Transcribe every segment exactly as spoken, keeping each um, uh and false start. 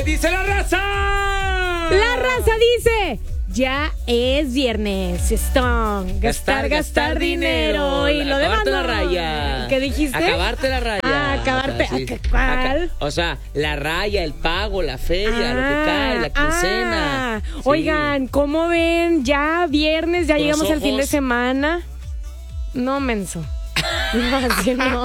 Dice la raza. La raza dice, ya es viernes, Stone. Gastar, gastar, gastar dinero. Y lo demás acabarte la raya. ¿Qué dijiste? Acabarte la raya. Ah, acabarte. O sea, sí. ¿Cuál? Acá, o sea, la raya, el pago, la feria, ah, lo que cae, la quincena. Ah, sí. Oigan, ¿cómo ven? Ya viernes, ya llegamos al fin de semana. No, menso. No, así no.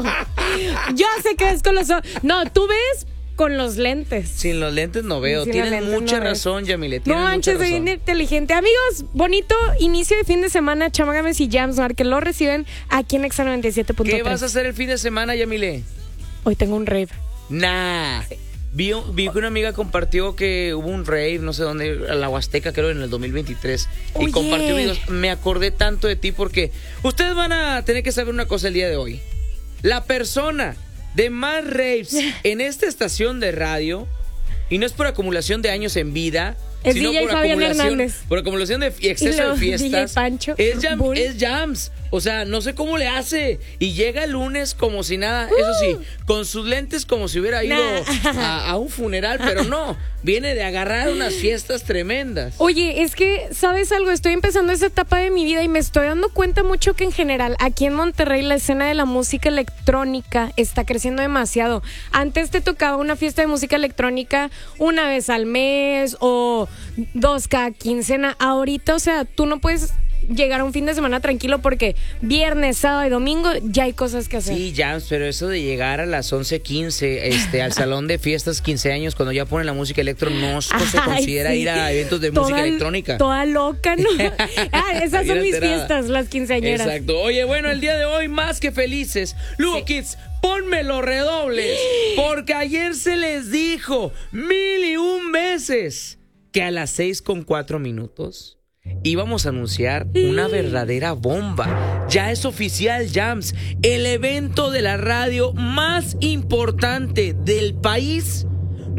Yo sé que es con los ojos. No, tú ves con los lentes. Sin los lentes no veo. Sin Tienes mucha no razón, Yamile. No manches, soy bien inteligente. Amigos, bonito inicio de fin de semana. Chamagames y Jams, que lo reciben aquí en Exa noventa y siete punto tres. ¿Qué vas a hacer el fin de semana, Yamile? Hoy tengo un rave. Nah. Sí. Vi, vi que una amiga compartió que hubo un rave, no sé dónde, en la Huasteca, creo, en el dos mil veintitrés. Oye. Y compartió videos. Me acordé tanto de ti porque ustedes van a tener que saber una cosa el día de hoy. La persona de más raves en esta estación de radio, y no es por acumulación de años en vida, es sino D J por Fabián acumulación, Hernández. por acumulación de exceso luego, de fiestas. D J Pancho, es, jam, Bull. es Jams. O sea, no sé cómo le hace. Y llega el lunes como si nada. Uh. Eso sí, con sus lentes como si hubiera ido nah. a, a un funeral, pero no. Viene de agarrar unas fiestas tremendas. Oye, es que, ¿sabes algo? Estoy empezando esa etapa de mi vida y me estoy dando cuenta mucho que en general aquí en Monterrey la escena de la música electrónica está creciendo demasiado. Antes te tocaba una fiesta de música electrónica una vez al mes o dos cada quincena. Ahorita, o sea, tú no puedes llegar a un fin de semana tranquilo porque viernes, sábado y domingo ya hay cosas que hacer. Sí, Jams, pero eso de llegar a las once quince este, al salón de fiestas quince años cuando ya ponen la música electro no se considera sí. ir a eventos de toda, música electrónica. Toda loca, ¿no? Ah, esas son mis alterada. Fiestas, las quinceañeras. Exacto. Oye, bueno, el día de hoy más que felices. Lugo sí. Kids, ponme los redobles porque ayer se les dijo mil y un veces que a las seis con cuatro minutos íbamos a anunciar una verdadera bomba. Ya es oficial, Jams. El evento de la radio más importante del país,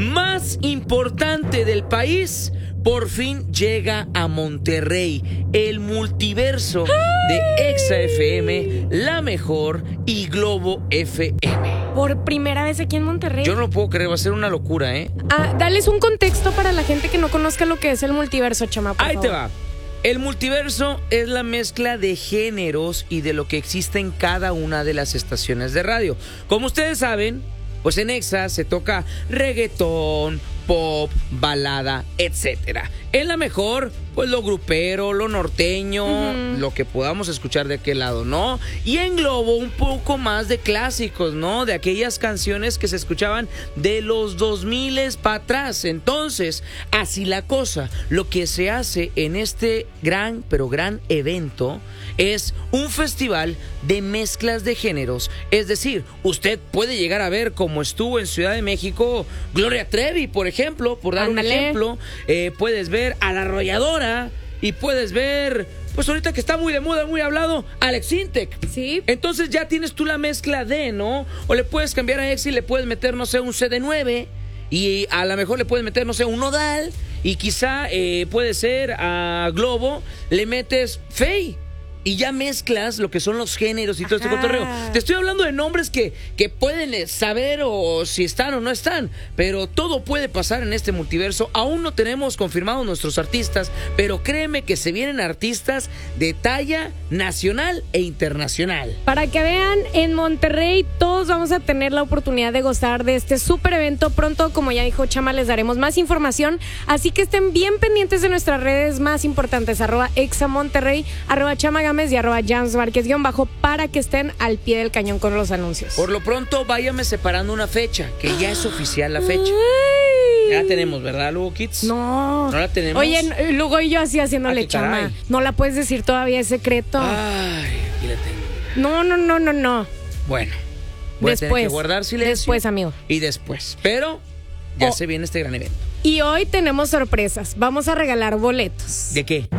más importante del país, por fin llega a Monterrey. El multiverso de Exa F M, La Mejor y Globo F M. Por primera vez aquí en Monterrey. Yo no lo puedo creer, va a ser una locura, ¿eh? Ah, dales un contexto para la gente que no conozca lo que es el multiverso, chama, por Ahí favor. te va. El multiverso es la mezcla de géneros y de lo que existe en cada una de las estaciones de radio. Como ustedes saben, pues en Exa se toca reggaetón, pop, balada, etcétera. En La Mejor, pues lo grupero, lo norteño, uh-huh. lo que podamos escuchar de aquel lado, ¿no? Y en Globo un poco más de clásicos, ¿no? De aquellas canciones que se escuchaban de los dos mil para atrás. Entonces, así la cosa. Lo que se hace en este gran, pero gran evento es un festival de mezclas de géneros. Es decir, usted puede llegar a ver como estuvo en Ciudad de México Gloria Trevi, por ejemplo, por dar Ándale. un ejemplo. Eh, puedes ver a La Arrolladora y puedes ver, pues ahorita que está muy de moda, muy hablado, Alex Intec. Sí. Entonces ya tienes tú la mezcla de, ¿no? O le puedes cambiar a Exa y le puedes meter, no sé, un C D nueve y a lo mejor le puedes meter, no sé, un Nodal y quizá eh, puede ser a Globo, le metes Fey. Y ya mezclas lo que son los géneros y todo Ajá. este cotorreo. Te estoy hablando de nombres que, que pueden saber o si están o no están. Pero todo puede pasar en este multiverso. Aún no tenemos confirmados nuestros artistas. Pero créeme que se vienen artistas de talla nacional e internacional. Para que vean, en Monterrey todos vamos a tener la oportunidad de gozar de este súper evento. Pronto, como ya dijo Chama, les daremos más información. Así que estén bien pendientes de nuestras redes más importantes. Arroba Exa Monterrey, arroba Chama y arroba Jams Márquez guión bajo para que estén al pie del cañón con los anuncios. Por lo pronto, váyame separando una fecha, que ya es oficial la fecha. Ay. Ya la tenemos, ¿verdad, Lugo Kids? No. ¿No la tenemos? Oye, Lugo y yo así haciéndole ah, Chama. Caray. No la puedes decir todavía, es secreto. Ay, aquí la tengo. No, no, no, no, no. Bueno, voy después, a tener que guardar silencio. Después, amigo. Y después, pero ya oh. se viene este gran evento. Y hoy tenemos sorpresas. Vamos a regalar boletos. ¿De qué?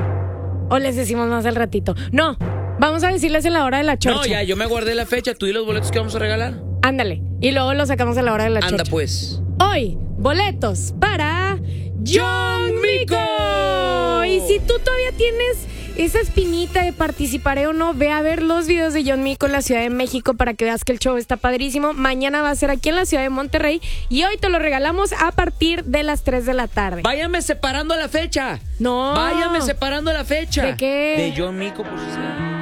O les decimos más al ratito. No, vamos a decirles en la hora de la chorcha. No, ya, yo me guardé la fecha. ¿Tú y los boletos que vamos a regalar? Ándale, y luego los sacamos a la hora de la Anda, chorcha. Anda pues. Hoy, boletos para John Mico. Y si tú todavía tienes esa espinita de participaré o no, ve a ver los videos de John Mico en la Ciudad de México para que veas que el show está padrísimo. Mañana va a ser aquí en la Ciudad de Monterrey y hoy te lo regalamos a partir de las tres de la tarde. Váyame separando la fecha. No. Váyame separando la fecha. ¿De qué? De John Mico, pues.